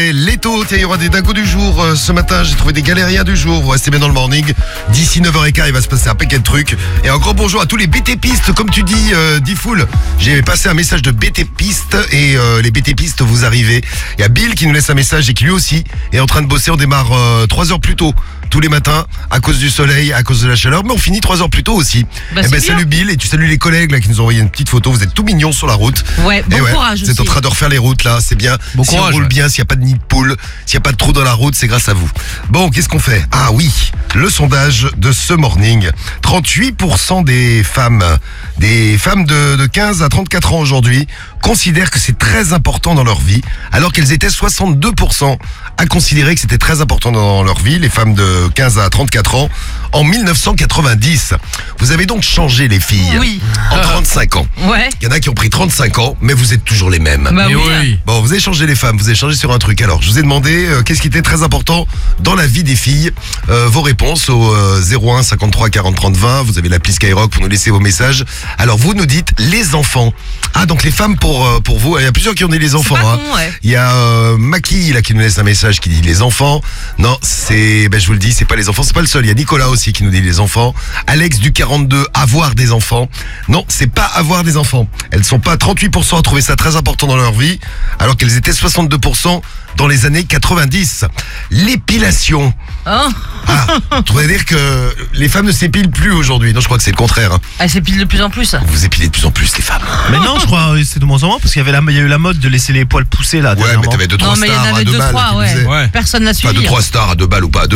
Et Leto, tiens, il y aura des dingos du jour. Ce matin, j'ai trouvé des galériens du jour. Vous restez bien dans le morning. D'ici 9h15, il va se passer un paquet de trucs. Et un grand bonjour à tous les BT-pistes. Comme tu dis, Diffoul, j'ai passé un message de BT-pistes. Et les BT-pistes, vous arrivez. Il y a Bill qui nous laisse un message et qui lui aussi est en train de bosser. On démarre 3 heures plus tôt. Tous les matins, à cause du soleil, à cause de la chaleur, mais on finit 3 heures plus tôt aussi. Salut Bill, et tu salues les collègues là, qui nous ont envoyé une petite photo. Vous êtes tout mignons sur la route. Ouais, bon courage vous êtes aussi. en train de refaire les routes là, c'est bien. Bon si courage, on roule bien, s'il n'y a pas de nid de poule, s'il n'y a pas de trou dans la route, c'est grâce à vous. Bon, qu'est-ce qu'on fait? Ah oui, le sondage de ce morning. 38% des femmes de 15 à 34 ans aujourd'hui considèrent que c'est très important dans leur vie, alors qu'elles étaient 62% à considérer que c'était très important dans leur vie, les femmes de 15 à 34 ans, en 1990. Vous avez donc changé les filles Oui. en 35 ans. Ouais. Il y en a qui ont pris 35 ans, mais vous êtes toujours les mêmes. Bah Mais oui. oui. Bon, vous avez changé les femmes, vous avez changé sur un truc. Alors, je vous ai demandé qu'est-ce qui était très important dans la vie des filles. Vos réponses au 01 53 40 30 20. Vous avez l'appli Skyrock pour nous laisser vos messages. Alors, vous nous dites les enfants. Ah, donc les femmes pour vous. Il y a plusieurs qui ont dit les enfants. Pas con, ouais. Il y a Maki là qui nous laisse un message qui dit les enfants. Non, je vous le dis, c'est pas les enfants, c'est pas le seul. Il y a Nicolas aussi qui nous dit les enfants. Alex du 42, avoir des enfants. Non, c'est pas avoir des enfants. Elles sont pas 38% à trouver ça très important dans leur vie, alors qu'elles étaient 62% dans les années 90. L'épilation. Oh. Ah, tu voudrais dire que les femmes ne s'épilent plus aujourd'hui. Non, je crois que c'est le contraire. Hein. Elle s'épile de plus en plus. Vous épilez de plus en plus les femmes. Mais non, je crois c'est de moins en moins parce qu'il y a eu la mode de laisser les poils pousser là. Ouais, mais dernièrement. t'avais 2-3 Non, mais il y en stars à avait 2 balles. 2-3, qui ouais. disaient. Ouais. Personne n'a Pas suivi. 2-3 stars à 2 balles ou pas.